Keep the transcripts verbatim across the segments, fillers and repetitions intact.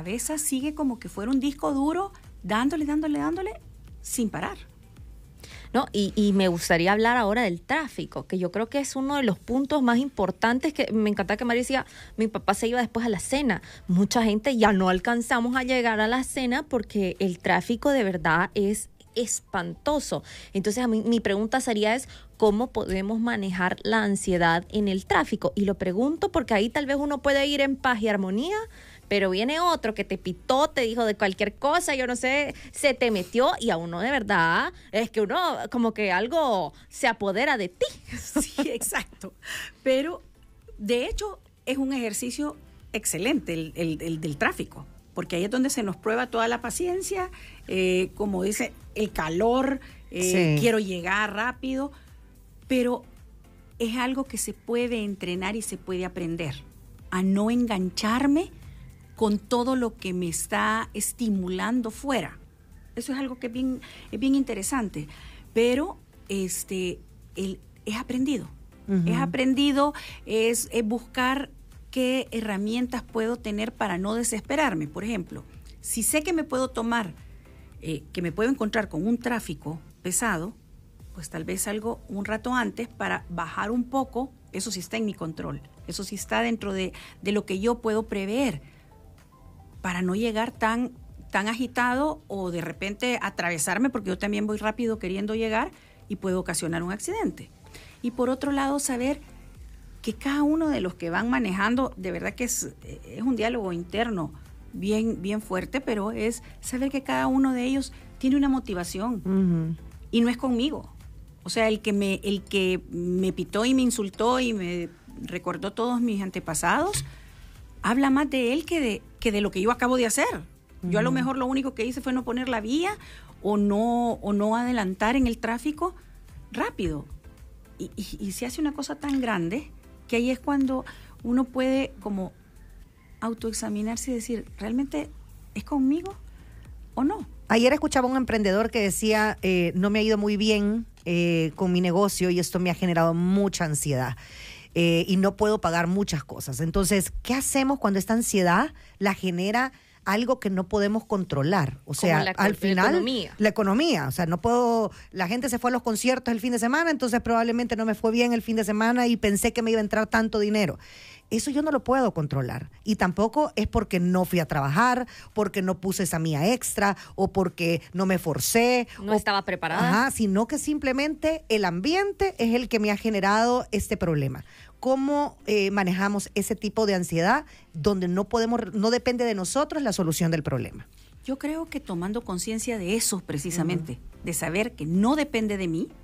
cabeza sigue como que fuera un disco duro, dándole, dándole, dándole, sin parar. No, y, y me gustaría hablar ahora del tráfico, que yo creo que es uno de los puntos más importantes. Que me encanta que María decía, mi papá se iba después a la cena. Mucha gente ya no alcanzamos a llegar a la cena porque el tráfico de verdad es espantoso. Entonces a mí mi pregunta sería es, ¿cómo podemos manejar la ansiedad en el tráfico? Y lo pregunto porque ahí tal vez uno puede ir en paz y armonía, pero viene otro que te pitó, te dijo de cualquier cosa, yo no sé, se te metió y a uno de verdad es que uno como que algo se apodera de ti. Sí, exacto. Pero de hecho es un ejercicio excelente el, el, el del tráfico, porque ahí es donde se nos prueba toda la paciencia, eh, como dice, el calor, eh, sí. Quiero llegar rápido, pero es algo que se puede entrenar y se puede aprender a no engancharme con todo lo que me está estimulando fuera. Eso es algo que es bien, es bien interesante, pero este, el, es aprendido, uh-huh. es aprendido, es, es buscar qué herramientas puedo tener para no desesperarme. Por ejemplo, si sé que me puedo tomar, eh, que me puedo encontrar con un tráfico pesado, pues tal vez salgo un rato antes para bajar un poco, eso sí está en mi control, eso sí está dentro de, de lo que yo puedo prever, para no llegar tan, tan agitado o de repente atravesarme, porque yo también voy rápido queriendo llegar y puedo ocasionar un accidente. Y por otro lado, saber que cada uno de los que van manejando, de verdad que es, es un diálogo interno bien, bien fuerte, pero es saber que cada uno de ellos tiene una motivación uh-huh. y no es conmigo. O sea, el que me, el que me pitó y me insultó y me recordó todos mis antepasados, habla más de él que de, que de lo que yo acabo de hacer. Uh-huh. Yo a lo mejor lo único que hice fue no poner la vía o no, o no adelantar en el tráfico rápido. Y, y, y se hace una cosa tan grande que ahí es cuando uno puede como autoexaminarse y decir, ¿realmente es conmigo o no? Ayer escuchaba a un emprendedor que decía, eh, no me ha ido muy bien eh, con mi negocio y esto me ha generado mucha ansiedad. Eh, y no puedo pagar muchas cosas. Entonces, ¿qué hacemos cuando esta ansiedad la genera algo que no podemos controlar? O sea, la, al final, la economía. La economía. O sea, no puedo, la gente se fue a los conciertos el fin de semana, entonces probablemente no me fue bien el fin de semana y pensé que me iba a entrar tanto dinero. Eso yo no lo puedo controlar. Y tampoco es porque no fui a trabajar, porque no puse esa mía extra o porque no me forcé. No o, estaba preparada. Ajá, sino que simplemente el ambiente es el que me ha generado este problema. ¿Cómo eh, manejamos ese tipo de ansiedad donde no podemos, no depende de nosotros la solución del problema? Yo creo que tomando conciencia de eso precisamente, uh-huh. de saber que no depende de mí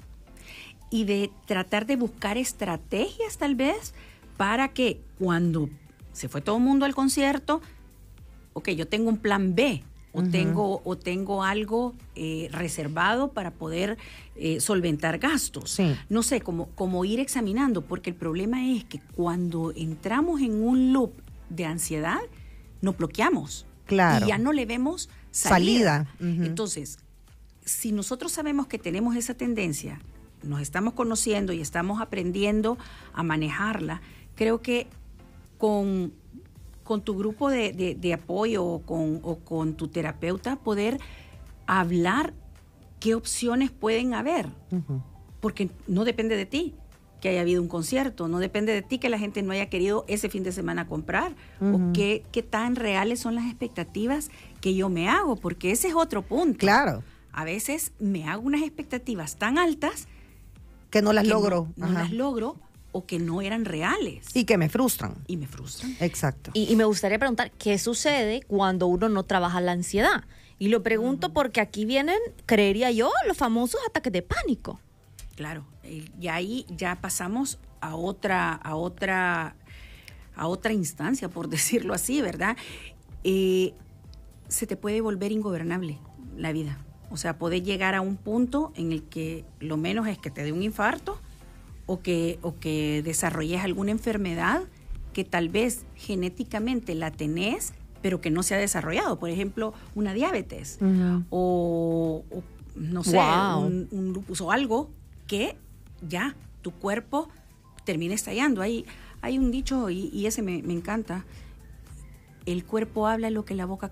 y de tratar de buscar estrategias tal vez para que cuando se fue todo el mundo al concierto, ok, yo tengo un plan B o, uh-huh. tengo, o tengo algo eh, reservado para poder eh, solventar gastos. Sí. No sé, como, como ir examinando, porque el problema es que cuando entramos en un loop de ansiedad, nos bloqueamos. Claro. Y ya no le vemos salida. salida. Uh-huh. Entonces, si nosotros sabemos que tenemos esa tendencia, nos estamos conociendo y estamos aprendiendo a manejarla, creo que con, con tu grupo de, de, de apoyo o con, o con tu terapeuta poder hablar qué opciones pueden haber. Uh-huh. Porque no depende de ti que haya habido un concierto, no depende de ti que la gente no haya querido ese fin de semana comprar, uh-huh. o qué, qué tan reales son las expectativas que yo me hago, porque ese es otro punto. Claro. A veces me hago unas expectativas tan altas que no las que logro. No, no las logro o que no eran reales. Y que me frustran. Y me frustran. Exacto. Y, y me gustaría preguntar, ¿qué sucede cuando uno no trabaja la ansiedad? Y lo pregunto uh-huh. porque aquí vienen, creería yo, los famosos ataques de pánico. Claro, y ahí ya pasamos a otra, a otra, a otra instancia, por decirlo así, ¿verdad? Eh, se te puede volver ingobernable la vida. O sea, podés llegar a un punto en el que lo menos es que te dé un infarto o que, o que desarrolles alguna enfermedad que tal vez genéticamente la tenés, pero que no se ha desarrollado. Por ejemplo, una diabetes uh-huh. o, o, no sé, wow. un, un lupus o algo que ya tu cuerpo termina estallando. Hay, hay un dicho, y, y ese me, me encanta, el cuerpo habla lo que la boca